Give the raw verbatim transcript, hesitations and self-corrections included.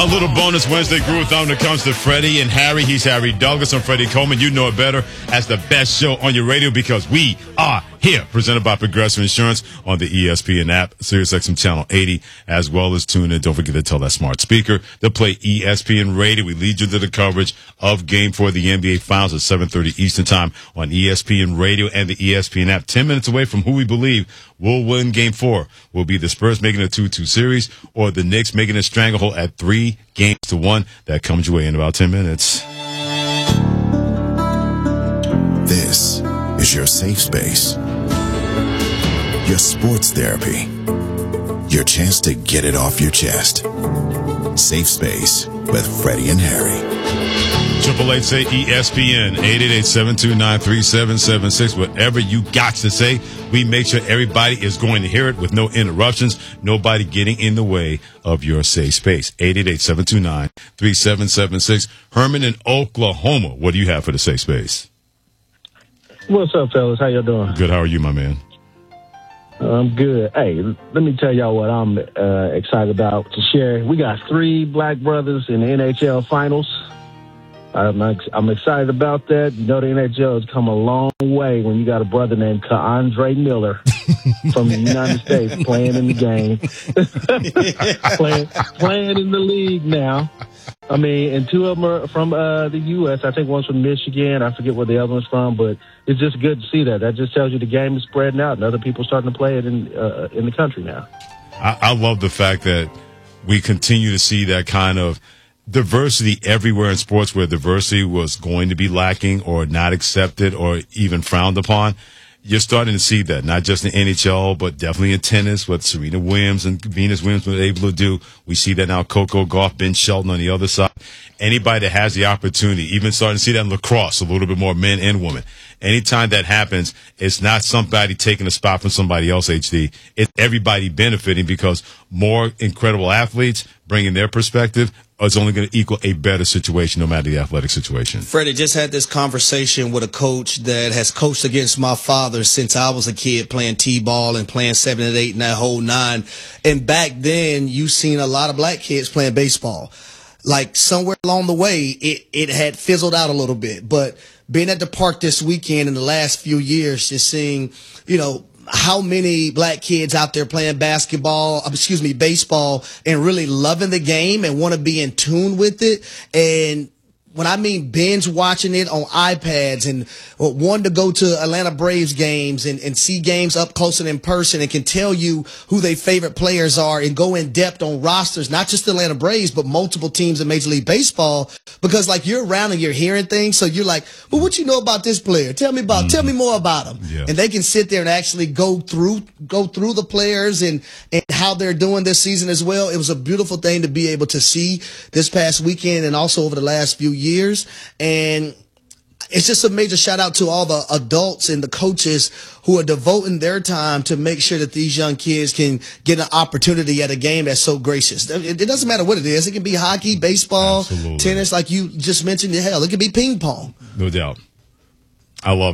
A little bonus Wednesday groove on when it comes to Freddie and Harry. He's Harry Douglas. I'm Freddie Coleman. You know it better as the best show on your radio because we are here. Presented by Progressive Insurance on the E S P N app, SiriusXM Channel eighty, as well as tune in. Don't forget to tell that smart speaker to play E S P N Radio. We lead you to the coverage of Game four of the N B A Finals at seven thirty Eastern Time on E S P N Radio and the E S P N app. Ten minutes away from who we believe will win Game four. Will be the Spurs making a two two series or the Knicks making a stranglehold at three games to one. That comes your way in about ten minutes. This is your safe space. Your sports therapy. Your chance to get it off your chest. Safe Space with Freddie and Harry. Triple eight say E S P N eight eight eight, seven two nine, three seven seven six. Whatever you got to say, we make sure everybody is going to hear it with no interruptions, nobody getting in the way of your safe space. eight eight eight, seven two nine, three seven seven six. Herman in Oklahoma, what do you have for the safe space? What's up, fellas? How y'all doing? Good. How are you, my man? I'm good. Hey, let me tell y'all what I'm uh, excited about to share. We got three black brothers in the N H L finals. I'm, I'm excited about that. You know, the N H L has come a long way when you got a brother named Andre Miller from the United States playing in the game, playing, playing in the league now. I mean, and two of them are from uh, the U S I think one's from Michigan. I forget where the other one's from, but it's just good to see that. That just tells you the game is spreading out and other people starting to play it in uh, in the country now. I, I love the fact that we continue to see that kind of diversity everywhere in sports where diversity was going to be lacking or not accepted or even frowned upon. You're starting to see that, not just in N H L, but definitely in tennis, what Serena Williams and Venus Williams were able to do. We see that now, Coco Gauff, Ben Shelton on the other side. Anybody that has the opportunity, even starting to see that in lacrosse, a little bit more men and women. Anytime that happens, it's not somebody taking a spot from somebody else, H D. It's everybody benefiting because more incredible athletes bringing their perspective is only going to equal a better situation no matter the athletic situation. Freddie, just had this conversation with a coach that has coached against my father since I was a kid playing T-ball and playing seven and eight and that whole nine. And back then, you seen a lot of black kids playing baseball. Like somewhere along the way, it, it had fizzled out a little bit. But being at the park this weekend in the last few years, just seeing, you know, how many black kids out there playing basketball, excuse me, baseball, and really loving the game and want to be in tune with it. And when I mean binge watching it on iPads and wanting to go to Atlanta Braves games and, and see games up close and in person and can tell you who their favorite players are and go in depth on rosters, not just the Atlanta Braves, but multiple teams in Major League Baseball, because like you're around and you're hearing things. So you're like, well, what you know about this player? Tell me about, mm-hmm. tell me more about him. Yeah. And they can sit there and actually go through, go through the players and, and how they're doing this season as well. It was a beautiful thing to be able to see this past weekend and also over the last few years. years and it's just a major shout out to all the adults and the coaches who are devoting their time to make sure that these young kids can get an opportunity at a game that's so gracious. It doesn't matter what it is. It can be hockey, baseball, Absolutely. tennis, like you just mentioned. Hell, it could be ping pong. No doubt. I love